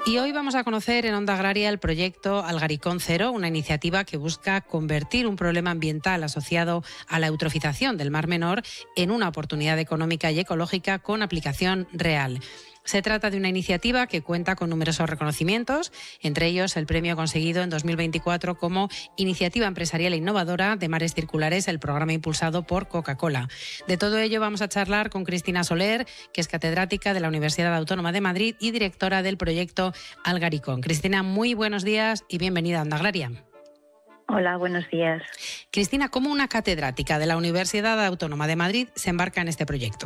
Y hoy vamos a conocer en Onda Agraria el proyecto Algaricón Cero, una iniciativa que busca convertir un problema ambiental asociado a la eutrofización del Mar Menor en una oportunidad económica y ecológica con aplicación real. Se trata de una iniciativa que cuenta con numerosos reconocimientos, entre ellos el premio conseguido en 2024 como Iniciativa Empresarial e Innovadora de Mares Circulares, el programa impulsado por Coca-Cola. De todo ello vamos a charlar con Cristina Soler, que es catedrática de la Universidad Autónoma de Madrid y directora del proyecto Algaricón. Cristina, muy buenos días y bienvenida a Onda Agraria. Hola, buenos días. Cristina, ¿cómo una catedrática de la Universidad Autónoma de Madrid se embarca en este proyecto?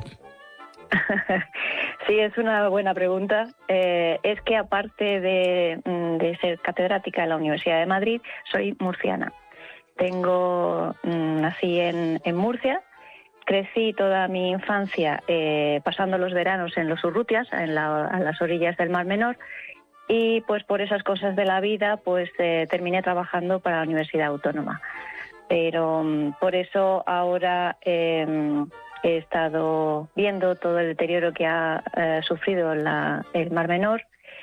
Sí, es una buena pregunta. Es que aparte de ser catedrática de la Universidad de Madrid, soy murciana. Nací en Murcia, crecí toda mi infancia pasando los veranos en los Urrutias, a las orillas del Mar Menor, y pues por esas cosas de la vida pues terminé trabajando para la Universidad Autónoma. Pero por eso ahora he estado viendo todo el deterioro que ha sufrido el Mar Menor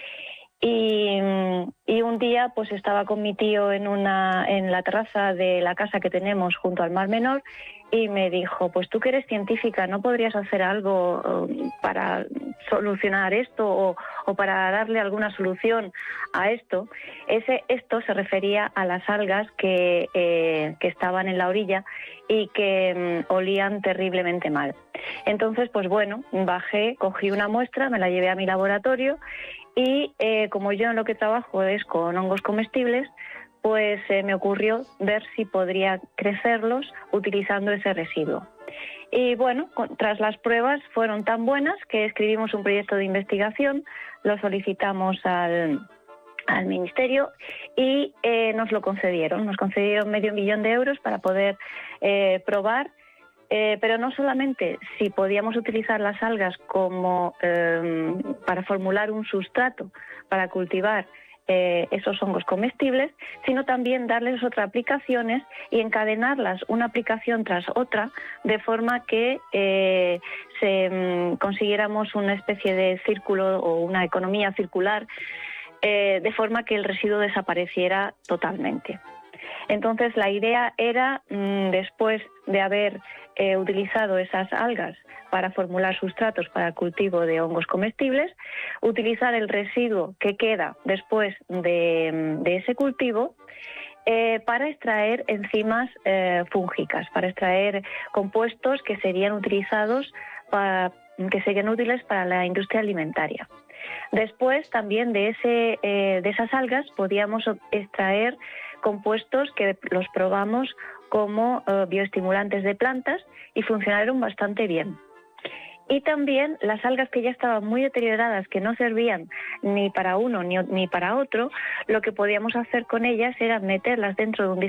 y un día pues estaba con mi tío en la terraza de la casa que tenemos junto al Mar Menor y me dijo, pues tú que eres científica, ¿no podrías hacer algo para solucionar esto o para darle alguna solución a esto? Esto se refería a las algas que estaban en la orilla y que olían terriblemente mal. Entonces, pues bueno, bajé, cogí una muestra, me la llevé a mi laboratorio y como yo en lo que trabajo es con hongos comestibles, pues me ocurrió ver si podría crecerlos utilizando ese residuo. Y bueno, tras las pruebas fueron tan buenas que escribimos un proyecto de investigación, lo solicitamos al Ministerio y nos lo concedieron. Nos concedieron $500,000 para poder probar, pero no solamente si podíamos utilizar las algas como para formular un sustrato para cultivar esos hongos comestibles, sino también darles otras aplicaciones y encadenarlas una aplicación tras otra, de forma que consiguiéramos una especie de círculo o una economía circular, de forma que el residuo desapareciera totalmente. Entonces la idea era, después de haber utilizado esas algas para formular sustratos para el cultivo de hongos comestibles, utilizar el residuo que queda después de ese cultivo para extraer enzimas fúngicas, para extraer compuestos que serían utilizados que serían útiles para la industria alimentaria. Después también de esas algas podíamos extraer compuestos que los probamos como bioestimulantes de plantas y funcionaron bastante bien. Y también las algas que ya estaban muy deterioradas, que no servían ni para uno ni para otro, lo que podíamos hacer con ellas era meterlas dentro de un